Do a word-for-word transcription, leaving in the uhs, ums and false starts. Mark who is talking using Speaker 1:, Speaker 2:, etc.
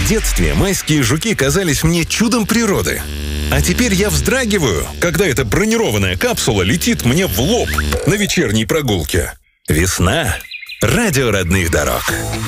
Speaker 1: В детстве майские жуки казались мне чудом природы. А теперь я вздрагиваю, когда эта бронированная капсула летит мне в лоб на вечерней прогулке. Весна. Радио родных дорог.